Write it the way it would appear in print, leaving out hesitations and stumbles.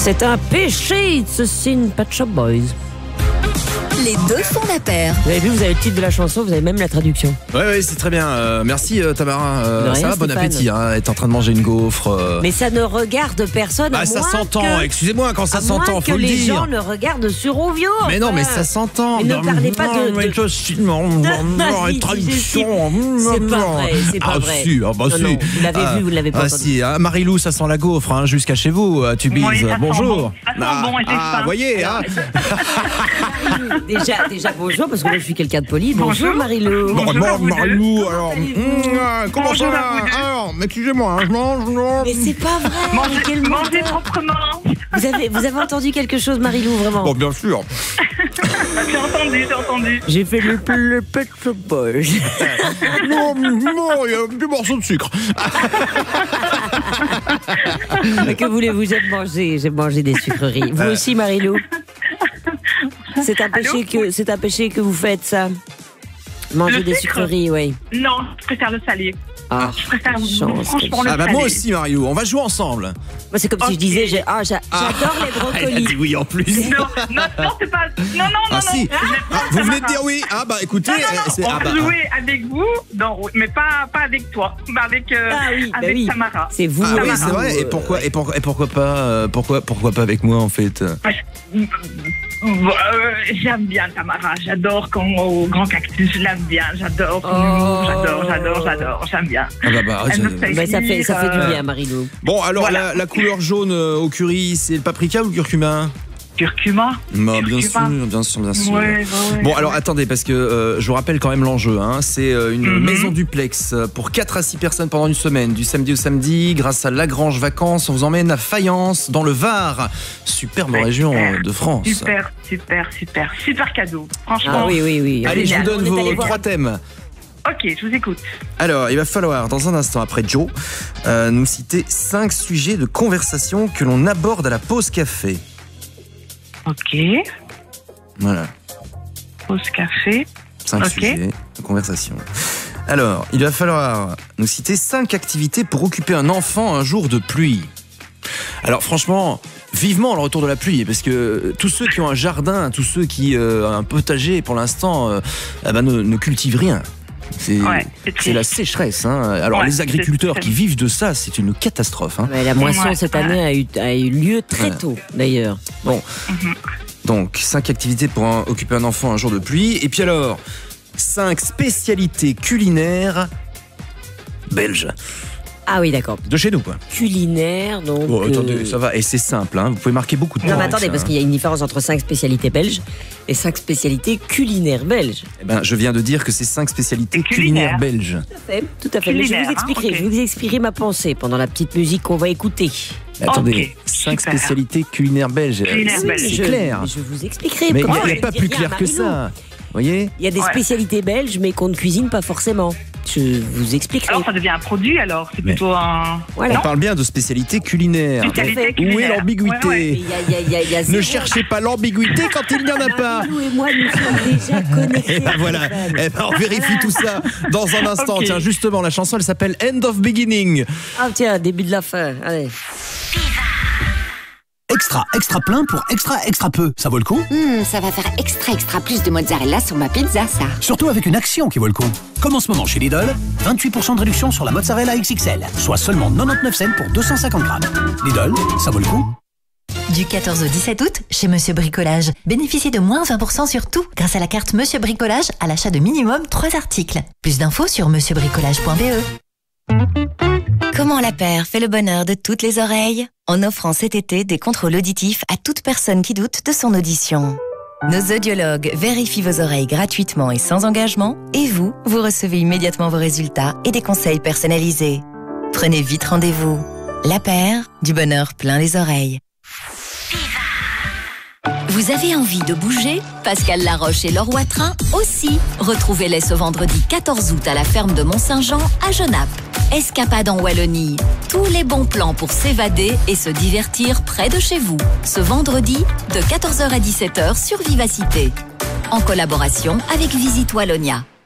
C'est un péché, ceci une Pet Shop Boys. Les deux font la paire. Vous avez vu, vous avez le titre de la chanson, vous avez même la traduction. Ouais, c'est très bien. Merci Tamara. De rien, ça va, bon Stéphane. appétit. Elle est en train de manger une gaufre. Mais ça ne regarde personne. Bah, ça s'entend. Excusez-moi, quand ça s'entend, faut le les dire. gens le regardent sur Ovio. Mais non, mais ça s'entend. Mais ne parlez pas de- Mais je suis traduction. C'est pas vrai, c'est pas vrai. Si, bah Non, si. non, vous l'avez vu, vous ne l'avez pas entendu. Si, Marilou, ça sent la gaufre, jusqu'à chez vous, Tubize. Oui, ça sent Bonjour. bon. Ça sent bon et j'ai faim. Vous voyez, Déjà, bonjour, parce que moi je suis quelqu'un de poli. Bonjour, Marilou. Bon, Bonjour à vous Marilou, deux. alors, comment Bonjour ça à vous va deux. Alors, mais excusez-moi, je mange, non. Mais c'est pas vrai. Quel Mangez menteur. proprement. Vous avez entendu quelque chose, Marilou, vraiment? Bon, bien sûr. J'ai entendu. J'ai fait le Pet Shop Boys. Non, il y a un petit morceau de sucre. Mais que voulez-vous? J'aime manger des sucreries. Vous aussi, Marilou? C'est un péché que vous faites, ça. Manger Le des sucre sucreries, oui. Non, je préfère le salé. Ah, Je préfère chance, franchement le Ah bah salé. moi aussi, Marilou, on va jouer ensemble. moi, c'est comme si je disais, j'adore les Elle a dit brocolis. oui en plus. Non, c'est pas. Non. Ah si. Vous venez de dire oui. Ah bah écoutez, c'est On va jouer avec vous, mais pas avec toi, mais avec avec Tamara. C'est vous. Ah oui, Tamara. c'est vrai. Et pourquoi pas avec moi en fait? J'aime bien Tamara, j'adore quand au Grand Cactus, je l'aime bien, j'adore son humour, j'adore, j'aime bien. Ah bah Elle me fait Bah, ça fait rire, du bien, Marilou. Bon alors Voilà. la couleur jaune au curry, c'est le paprika ou le curcuma? Curcuma. Bah, bien Curcuma. sûr. Ouais. Bon alors attendez parce que je vous rappelle quand même l'enjeu, c'est une maison duplex pour 4 à 6 personnes pendant une semaine, du samedi au samedi, grâce à Lagrange Vacances. On vous emmène à Fayence dans le Var, superbe région de France. Super cadeau, franchement. Ah oui. Allez, je vous donne On est allé vos voir. 3 thèmes. Ok, je vous écoute. Alors, il va falloir, dans un instant, après Joe, nous citer 5 sujets de conversation que l'on aborde à la pause café. Ok, Voilà, pause café. 5 Ok. sujets de conversation. Alors, il va falloir nous citer 5 activités pour occuper un enfant un jour de pluie. Alors, franchement, vivement le retour de la pluie, parce que tous ceux qui ont un jardin, tous ceux qui ont un potager, pour l'instant, ne cultivent rien. C'est triste. la sécheresse. Alors, Ouais, les agriculteurs c'est qui vivent de ça, c'est une catastrophe. Ouais, la moisson Ouais. cette année a eu lieu très tôt, d'ailleurs. Bon, donc 5 activités pour occuper un enfant un jour de pluie. Et puis alors, 5 spécialités culinaires belges. Ah oui, d'accord. De chez nous, quoi. Culinaire, donc. Bon, attendez, ça va. Et c'est simple, vous pouvez marquer beaucoup de points. Non, mais avec attendez, ça, parce qu'il y a une différence entre 5 spécialités belges et 5 spécialités culinaires belges. Eh ben, je viens de dire que c'est 5 spécialités Culinaire. culinaires belges. Tout à fait. Mais je Culinaire, vous expliquerai, ok. je vous expliquerai ma pensée pendant la petite musique qu'on va écouter. Attendez, Ok, 5 super. spécialités culinaires belges. Culinaires belges. C'est clair. Je vous expliquerai. Mais il comment n'y a je pas dis plus rien, clair que Marilou. ça. Vous voyez? Il y a des Ouais. spécialités belges, mais qu'on ne cuisine pas forcément. Je vous expliquerai. Alors ça devient un produit alors, c'est Mais- plutôt un. Voilà. On parle bien de spécialités culinaires. Spécialité Où est Où est culinaire. l'ambiguïté? Ouais, Il y a Ne zéro. cherchez pas l'ambiguïté quand il n'y en a pas. Marilou et moi, nous sommes déjà connectés. Et ben voilà, Stéphane. on vérifie tout ça dans un instant. Ok. Tiens, justement, la chanson, elle s'appelle End of Beginning. Ah tiens, début de la fin. Allez. Extra plein pour extra peu. Ça vaut le coup? Ça va faire extra plus de mozzarella sur ma pizza, ça. Surtout avec une action qui vaut le coup. Comme en ce moment chez Lidl, 28% de réduction sur la mozzarella XXL, soit seulement 99 cents pour 250 grammes. Lidl, ça vaut le coup? Du 14 au 17 août, chez Monsieur Bricolage, bénéficiez de moins 20% sur tout grâce à la carte Monsieur Bricolage à l'achat de minimum 3 articles. Plus d'infos sur monsieurbricolage.be. Comment la paire fait le bonheur de toutes les oreilles? En offrant cet été des contrôles auditifs à toute personne qui doute de son audition. Nos audiologues vérifient vos oreilles gratuitement et sans engagement, et vous recevez immédiatement vos résultats et des conseils personnalisés. Prenez vite rendez-vous. La paire, du bonheur plein les oreilles. Vous avez envie de bouger? Pascal Laroche et Laure Watrin aussi. Retrouvez-les ce vendredi 14 août à la ferme de Mont-Saint-Jean à Genappe. Escapade en Wallonie. Tous les bons plans pour s'évader et se divertir près de chez vous. Ce vendredi de 14h à 17h sur Vivacité. En collaboration avec Visite Wallonia.